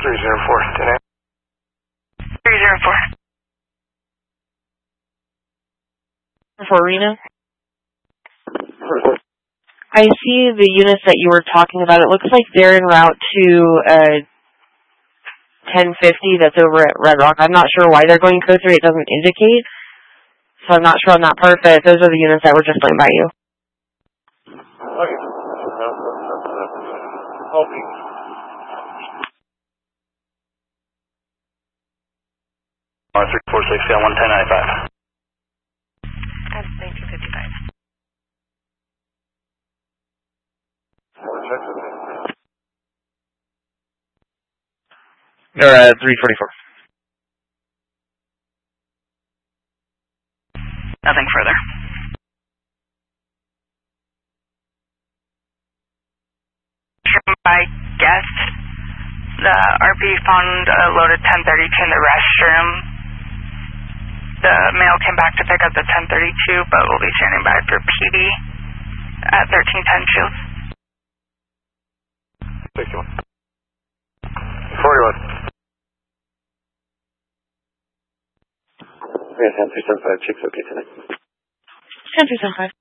304, today. 304. For Rena? I see the units that you were talking about. It looks like they're en route to 1050 that's over at Red Rock. I'm not sure why they're going code 3. It doesn't indicate. So I'm not sure on that part, but those are the units that were just laying by you. Okay. 346 on 11095. That's 1955. They're at 344. Nothing further. I guess the RP found a loaded 1032 in the restroom. The male came back to pick up the 1032, but we'll be standing by for PD at 1310 Shields. 61. 41. We have 1035 chicks okay tonight. 1035.